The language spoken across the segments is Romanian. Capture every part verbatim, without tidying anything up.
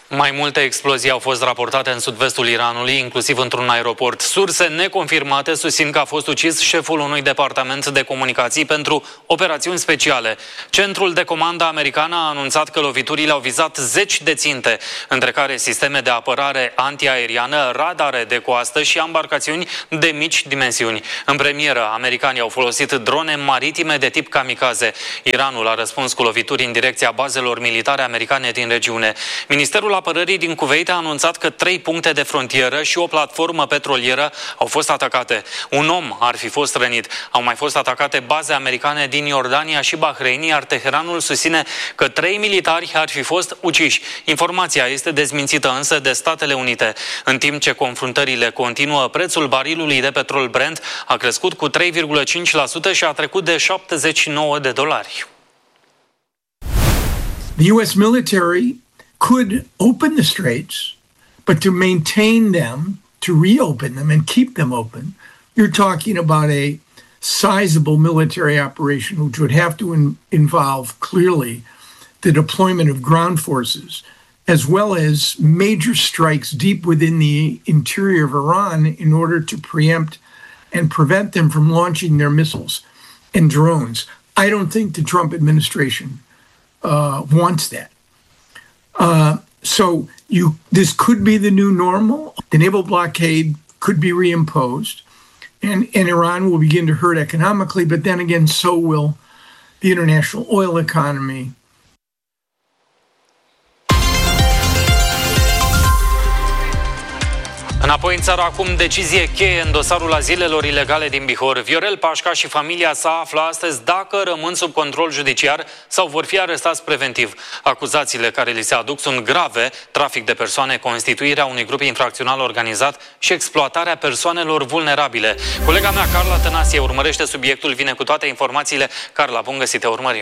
Mai multe explozii au fost raportate în sud-vestul Iranului, inclusiv într-un aeroport. Surse neconfirmate susțin că a fost ucis șeful unui departament de comunicații pentru operațiuni speciale. Centrul de comandă american a anunțat că loviturile au vizat zeci de ținte, între care sisteme de apărare antiaeriană, radare de coastă și ambarcațiuni de mici dimensiuni. În premieră, americanii au folosit drone maritime de tip kamikaze. Iranul a răspuns cu lovituri în direcția bazelor militare americane din regiune. Ministerul Apărării din Kuwait a anunțat că trei puncte de frontieră și o platformă petrolieră au fost atacate. Un om ar fi fost rănit. Au mai fost atacate baze americane din Iordania și Bahrain, iar Teheranul susține că trei militari ar fi fost uciși. Informația este dezmințită însă de Statele Unite. În timp ce confruntările continuă, prețul barilului de petrol Brent a crescut cu trei virgulă cinci la sută și a trecut de șaptezeci și nouă de dolari. The U S military could open the straits, but to maintain them, to reopen them and keep them open, you're talking about a sizable military operation which would have to in, involve clearly the deployment of ground forces as well as major strikes deep within the interior of Iran in order to preempt and prevent them from launching their missiles and drones. I don't think the Trump administration uh, wants that. Uh, so you, this could be the new normal. The naval blockade could be reimposed, and, and Iran will begin to hurt economically, but then again, so will the international oil economy. Înapoi în țară acum, decizie cheie în dosarul azilelor ilegale din Bihor. Viorel Pașca și familia sa află astăzi dacă rămân sub control judiciar sau vor fi arestați preventiv. Acuzațiile care li se aduc sunt grave: trafic de persoane, constituirea unui grup infracțional organizat și exploatarea persoanelor vulnerabile. Colega mea, Carla Tănasie, urmărește subiectul, vine cu toate informațiile. Carla, bun găsit, te urmărim.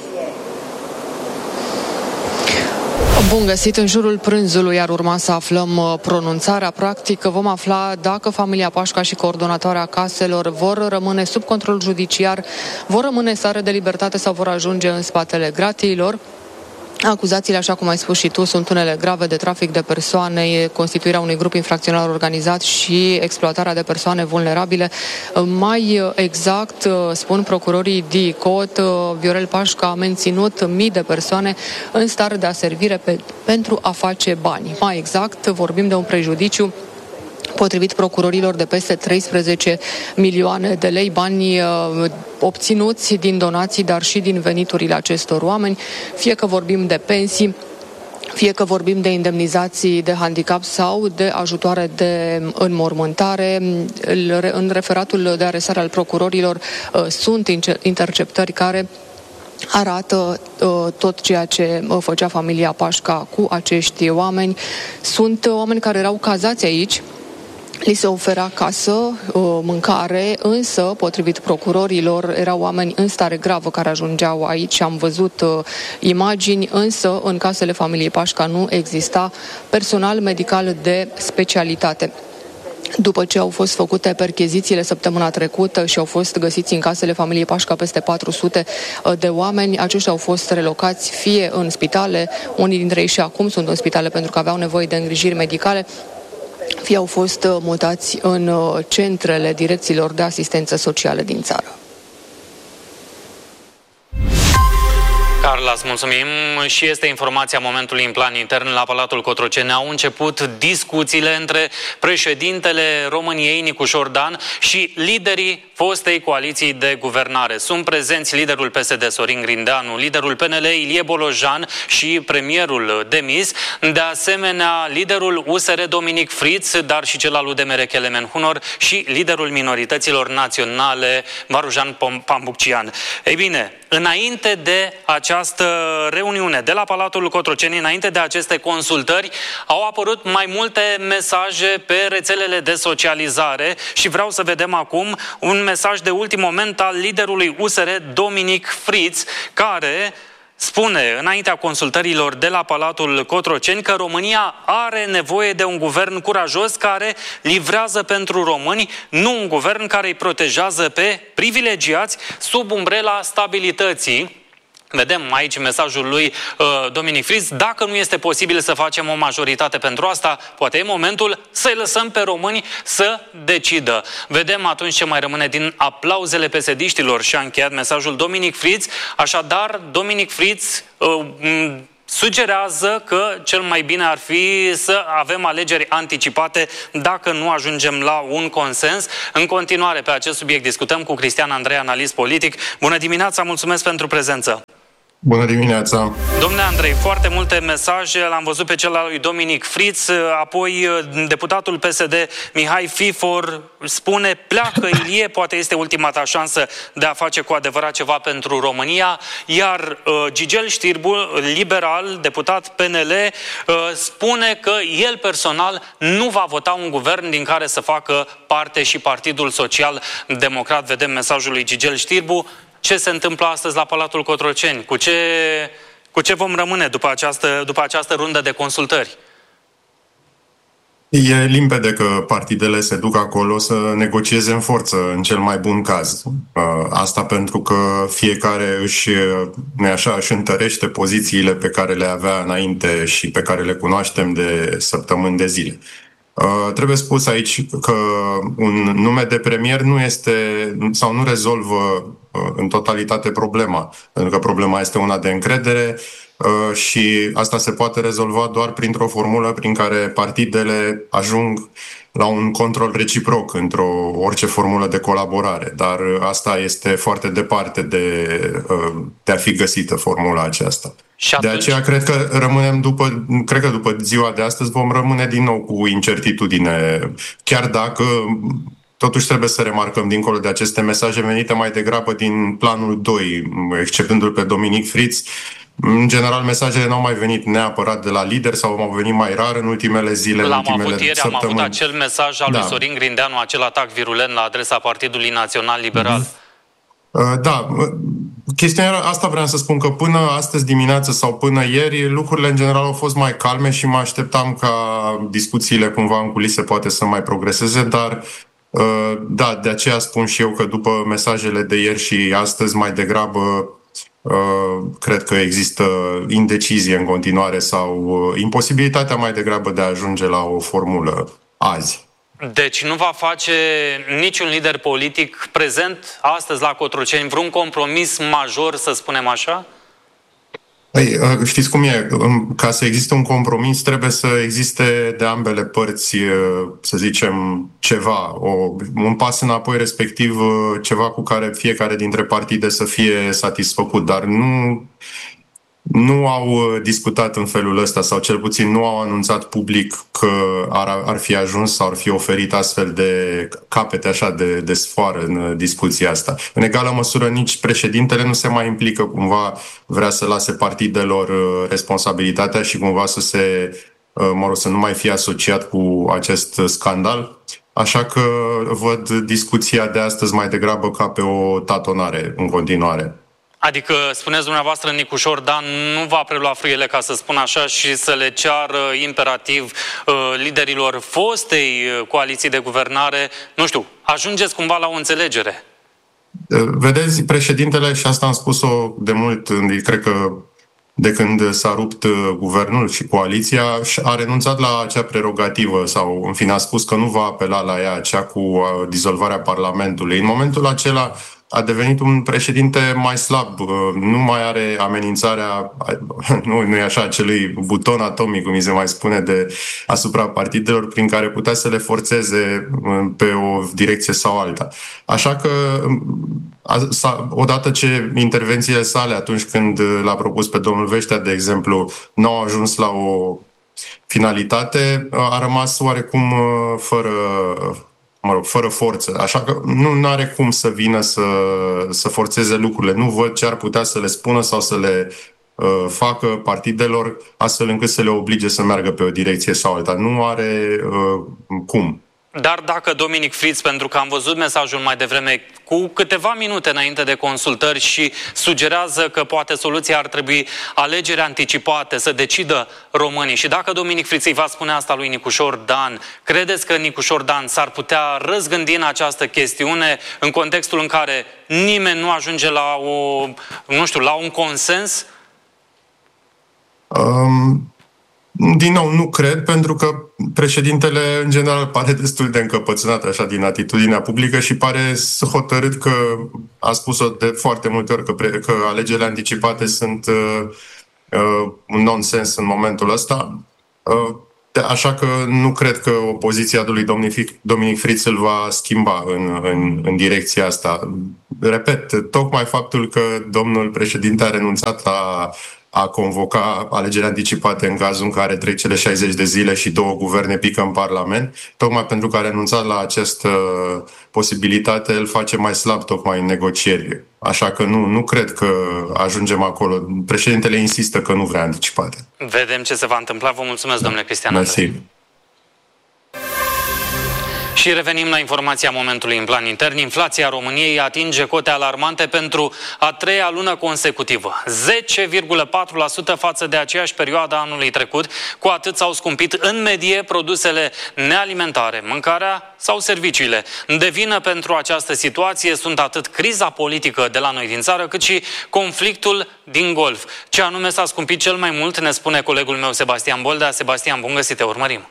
Bun găsit, în jurul prânzului ar urma să aflăm pronunțarea. Practic vom afla dacă familia Pașca și coordonatoarea caselor vor rămâne sub control judiciar, vor rămâne în stare de libertate sau vor ajunge în spatele gratiilor. Acuzațiile, așa cum ai spus și tu, sunt unele grave: de trafic de persoane, constituirea unui grup infracțional organizat și exploatarea de persoane vulnerabile. Mai exact, spun procurorii D I C O T, Viorel Pașca a menținut mii de persoane în stare de aservire pe, pentru a face bani. Mai exact, vorbim de un prejudiciu, potrivit procurorilor, de peste treisprezece milioane de lei, bani uh, obținuți din donații, dar și din veniturile acestor oameni, fie că vorbim de pensii, fie că vorbim de indemnizații de handicap sau de ajutoare de înmormântare. În referatul de arestare al procurorilor uh, sunt interceptări care arată uh, tot ceea ce uh, făcea familia Pașca cu acești oameni. Sunt uh, oameni care erau cazați aici, li se ofera casă, mâncare, însă, potrivit procurorilor, erau oameni în stare gravă care ajungeau aici. Am văzut imagini, însă în casele familiei Pașca nu exista personal medical de specialitate. După ce au fost făcute perchezițiile săptămâna trecută și au fost găsiți în casele familiei Pașca peste patru sute de oameni, aceștia au fost relocați fie în spitale, unii dintre ei și acum sunt în spitale pentru că aveau nevoie de îngrijiri medicale, fie au fost mutați în centrele direcțiilor de asistență socială din țară. Carla, îți mulțumim. Și este informația momentului în plan intern la Palatul Cotroceni. Au început discuțiile între președintele României, Nicușor Dan, și liderii fostei coaliții de guvernare. Sunt prezenți liderul P S D, Sorin Grindeanu, liderul P N L, Ilie Bolojan, și premierul demis, de asemenea liderul U S R, Dominic Friț, dar și cel al U D M R, Kelemen Hunor, și liderul minorităților naționale, Varujan Pambucian. Ei bine, înainte de această reuniune de la Palatul Cotroceni, înainte de aceste consultări, au apărut mai multe mesaje pe rețelele de socializare și vreau să vedem acum un mesaj de ultim moment al liderului U S R, Dominic Friț, care spune, înaintea consultărilor de la Palatul Cotroceni, că România are nevoie de un guvern curajos care livrează pentru români, nu un guvern care îi protejează pe privilegiați sub umbrela stabilității. Vedem aici mesajul lui uh, Dominic Fritz. Dacă nu este posibil să facem o majoritate pentru asta, poate e momentul să-i lăsăm pe români să decidă. Vedem atunci ce mai rămâne din aplauzele P S D-știlor și a încheiat mesajul Dominic Fritz. Așadar, Dominic Fritz uh, sugerează că cel mai bine ar fi să avem alegeri anticipate dacă nu ajungem la un consens. În continuare, pe acest subiect discutăm cu Cristian Andrei, analist politic. Bună dimineața, mulțumesc pentru prezență! Bună dimineața! Domnule Andrei, foarte multe mesaje, l-am văzut pe cel al lui Dominic Fritz, apoi deputatul P S D Mihai Fifor spune pleacă Ilie, poate este ultima ta șansă de a face cu adevărat ceva pentru România, iar uh, Gigel Știrbu, liberal, deputat P N L, uh, spune că el personal nu va vota un guvern din care să facă parte și Partidul Social Democrat. Vedem mesajul lui Gigel Știrbu. Ce se întâmplă astăzi la Palatul Cotroceni? Cu ce, cu ce vom rămâne după această, după această rundă de consultări? E limpede că partidele se duc acolo să negocieze în forță, în cel mai bun caz. Asta pentru că fiecare își, nu-i așa, își întărește pozițiile pe care le avea înainte și pe care le cunoaștem de săptămâni de zile. Uh, trebuie spus aici că un nume de premier nu este sau nu rezolvă uh, în totalitate problema, pentru că problema este una de încredere uh, și asta se poate rezolva doar printr-o formulă prin care partidele ajung la un control reciproc într-o orice formulă de colaborare, dar asta este foarte departe de, uh, de a fi găsită formula aceasta. De aceea cred că rămânem după, cred că după ziua de astăzi vom rămâne din nou cu incertitudine, chiar dacă totuși trebuie să remarcăm dincolo de aceste mesaje venite mai degrabă din planul doi, exceptându-l pe Dominic Fritz. În general, mesajele n-au mai venit neapărat de la lideri sau au venit mai rar în ultimele zile, L-am în ultimele avut ieri, săptămâni. am avut acel mesaj al da. lui Sorin Grindeanu, acel atac virulent la adresa Partidului Național Liberal. Mm-hmm. Da, chestia asta vreau să spun, că până astăzi dimineață sau până ieri lucrurile în general au fost mai calme și mă așteptam ca discuțiile cumva în culise poate să mai progreseze, dar da, de aceea spun și eu că după mesajele de ieri și astăzi mai degrabă cred că există indecizie în continuare sau imposibilitatea mai degrabă de a ajunge la o formulă azi. Deci nu va face niciun lider politic prezent astăzi la Cotroceni vreun compromis major, să spunem așa? Păi, știți cum e? Ca să existe un compromis trebuie să existe de ambele părți, să zicem, ceva, o, un pas înapoi, respectiv ceva cu care fiecare dintre partide să fie satisfăcut, dar nu... Nu au discutat în felul ăsta sau cel puțin nu au anunțat public că ar, ar fi ajuns sau ar fi oferit astfel de capete așa de, de sfoară în discuția asta. În egală măsură nici președintele nu se mai implică, cumva vrea să lase partidelor responsabilitatea și cumva să se, mă rog, să nu mai fie asociat cu acest scandal. Așa că văd discuția de astăzi mai degrabă ca pe o tatonare în continuare. Adică, spuneți dumneavoastră, Nicușor Dan nu va prelua frâiele, ca să spun așa, și să le ceară imperativ uh, liderilor fostei coaliții de guvernare, nu știu, ajungeți cumva la o înțelegere. Vedeți, președintele, și asta am spus-o de mult, cred că de când s-a rupt guvernul și coaliția, a renunțat la acea prerogativă sau, în fine, a spus că nu va apela la ea, cea cu dizolvarea Parlamentului. În momentul acela a devenit un președinte mai slab, nu mai are amenințarea, nu, nu e așa, acelui buton atomic, cum mi se mai spune, de asupra partidelor prin care putea să le forțeze pe o direcție sau alta. Așa că, odată ce intervențiile sale, atunci când l-a propus pe domnul Veștea, de exemplu, nu au ajuns la o finalitate, a rămas oarecum fără... mă rog, fără forță. Așa că nu are cum să vină să, să forțeze lucrurile. Nu văd ce ar putea să le spună sau să le uh, facă partidelor astfel încât să le oblige să meargă pe o direcție sau alta. Nu are uh, cum. Dar dacă Dominic Fritz, pentru că am văzut mesajul mai devreme, cu câteva minute înainte de consultări și sugerează că poate soluția ar trebui alegeri anticipate, să decidă românii. Și dacă Dominic Fritz îi va spune asta lui Nicușor Dan, credeți că Nicușor Dan s-ar putea răzgândi în această chestiune în contextul în care nimeni nu ajunge la o, nu știu, la un consens? Um... Din nou, nu cred, pentru că președintele, în general, pare destul de încăpățânat așa din atitudinea publică și pare hotărât că a spus-o de foarte multe ori că, pre- că alegerile anticipate sunt uh, uh, un nonsens în momentul ăsta. Uh, așa că nu cred că opoziția lui Dominic, Dominic Fritz îl va schimba în, în, în direcția asta. Repet, tocmai faptul că domnul președinte a renunțat la a convoca alegeri anticipate în cazul în care trec cele șaizeci de zile și două guverne pică în Parlament, tocmai pentru că a renunțat la această posibilitate, îl face mai slab tocmai în negocieri. Așa că nu, nu cred că ajungem acolo. Președintele insistă că nu vrea anticipate. Vedem ce se va întâmpla. Vă mulțumesc, domnule Cristian Andrei. Și revenim la informația momentului în plan intern. Inflația României atinge cote alarmante pentru a treia lună consecutivă. zece virgulă patru la sută față de aceeași perioadă anului trecut. Cu atât s-au scumpit în medie produsele nealimentare, mâncarea sau serviciile. De vină pentru această situație sunt atât criza politică de la noi din țară, cât și conflictul din Golf. Ce anume s-a scumpit cel mai mult, ne spune colegul meu Sebastian Boldea. Sebastian, bun găsit, te urmărim.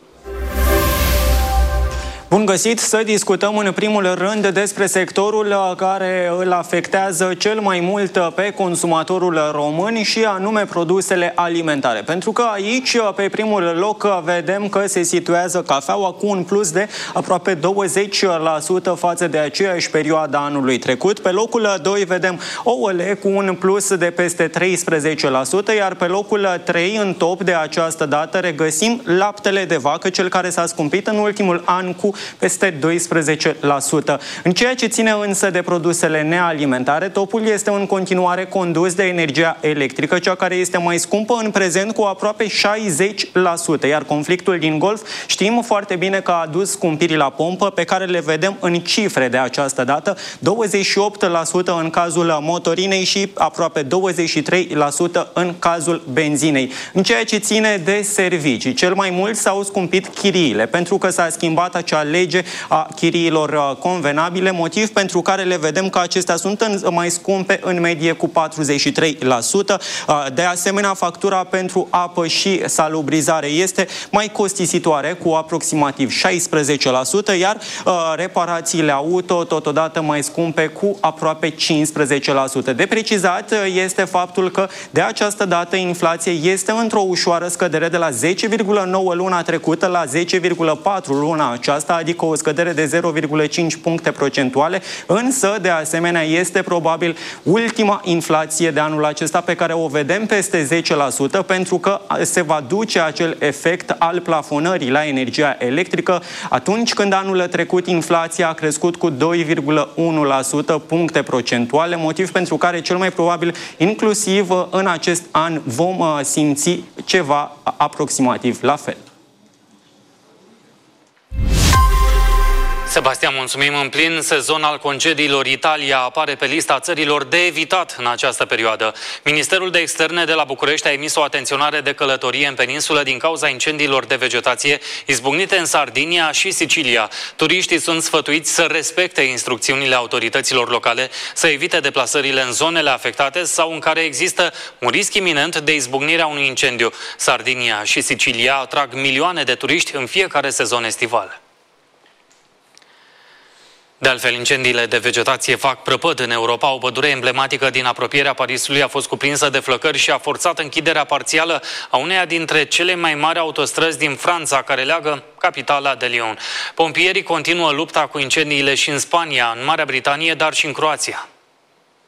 Bun găsit, să discutăm în primul rând despre sectorul care îl afectează cel mai mult pe consumatorul român și anume produsele alimentare. Pentru că aici, pe primul loc, vedem că se situează cafeaua cu un plus de aproape douăzeci la sută față de aceeași perioadă anului trecut. Pe locul doi vedem ouăle cu un plus de peste treisprezece la sută, iar pe locul trei în top de această dată regăsim laptele de vacă, cel care s-a scumpit în ultimul an cu peste doisprezece la sută. În ceea ce ține însă de produsele nealimentare, topul este în continuare condus de energia electrică, cea care este mai scumpă în prezent cu aproape șaizeci la sută, iar conflictul din Golf știm foarte bine că a adus scumpiri la pompă pe care le vedem în cifre de această dată, douăzeci și opt la sută în cazul motorinei și aproape douăzeci și trei la sută în cazul benzinei. În ceea ce ține de servicii, cel mai mult s-au scumpit chiriile, pentru că s-a schimbat acea lege a chiriilor convenabile, motiv pentru care le vedem că acestea sunt mai scumpe în medie cu patruzeci și trei la sută. De asemenea, factura pentru apă și salubrizare este mai costisitoare cu aproximativ șaisprezece la sută, iar reparațiile auto totodată mai scumpe cu aproape cincisprezece la sută. De precizat este faptul că de această dată inflația este într-o ușoară scădere de la zece virgulă nouă luna trecută la zece virgulă patru luna aceasta, adică o scădere de zero virgulă cinci puncte procentuale, însă, de asemenea, este probabil ultima inflație de anul acesta pe care o vedem peste zece la sută, pentru că se va duce acel efect al plafonării la energia electrică, atunci când anul trecut inflația a crescut cu doi virgulă unu la sută puncte procentuale, motiv pentru care cel mai probabil, inclusiv în acest an, vom simți ceva aproximativ la fel. Sebastian, mulțumim. În plin sezon al concediilor, Italia apare pe lista țărilor de evitat în această perioadă. Ministerul de Externe de la București a emis o atenționare de călătorie în peninsulă din cauza incendiilor de vegetație izbucnite în Sardinia și Sicilia. Turiștii sunt sfătuiți să respecte instrucțiunile autorităților locale, să evite deplasările în zonele afectate sau în care există un risc iminent de izbucnirea unui incendiu. Sardinia și Sicilia atrag milioane de turiști în fiecare sezon estival. De altfel, incendiile de vegetație fac prăpăd în Europa. O pădure emblematică din apropierea Parisului a fost cuprinsă de flăcări și a forțat închiderea parțială a uneia dintre cele mai mari autostrăzi din Franța, care leagă capitala de Lyon. Pompierii continuă lupta cu incendiile și în Spania, în Marea Britanie, dar și în Croația.